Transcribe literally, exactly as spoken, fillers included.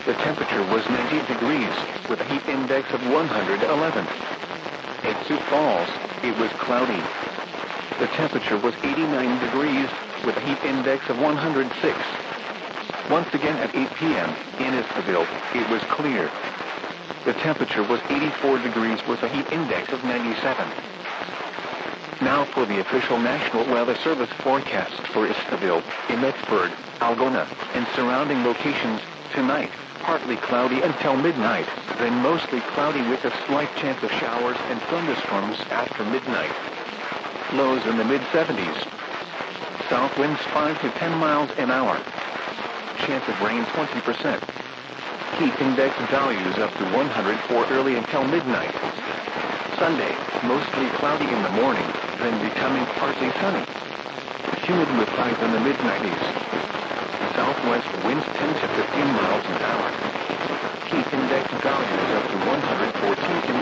The temperature was ninety degrees, with a heat index of one hundred eleven. At Sioux Falls, it was cloudy. The temperature was eighty-nine degrees, with a heat index of one hundred six. Once again at eight p m in Estaville, it was clear. The temperature was eighty-four degrees with a heat index of ninety-seven. Now for the official National Weather Service forecast for Estaville, Emmetsburg, Algona, and surrounding locations. Tonight, partly cloudy until midnight, then mostly cloudy with a slight chance of showers and thunderstorms after midnight. Lows in the mid seventies. South winds five to ten miles an hour. Chance of rain twenty percent. Heat index values up to one hundred for early until midnight. Sunday, mostly cloudy in the morning, then becoming partly sunny. Humidity with highs in the mid nineties. Southwest winds ten to fifteen miles an hour.